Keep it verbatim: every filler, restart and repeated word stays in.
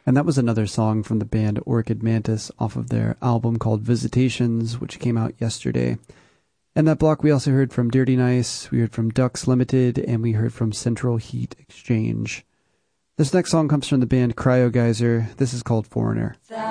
And that was another song from the band Orchid Mantis off of their album called Visitations, which came out yesterday. And that block we also heard from Dirty Nice, we heard from Ducks Limited, and we heard from Central Heat Exchange. This next song comes from the band Cryo Geyser. This is called Foreigner.